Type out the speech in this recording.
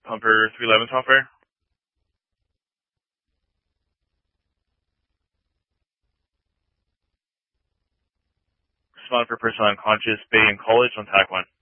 Pumper 311 software. Respond for person unconscious, Bay in College on TAC 1.